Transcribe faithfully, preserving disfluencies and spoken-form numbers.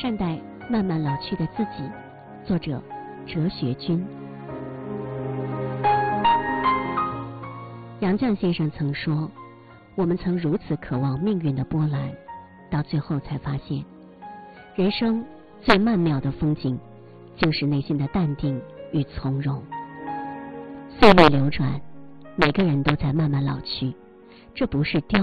善待慢慢老去的自己。作者：哲学君。杨绛先生曾说，我们曾如此渴望命运的波澜，到最后才发现，人生最曼妙的风景就是内心的淡定与从容。岁月流转，每个人都在慢慢老去，这不是凋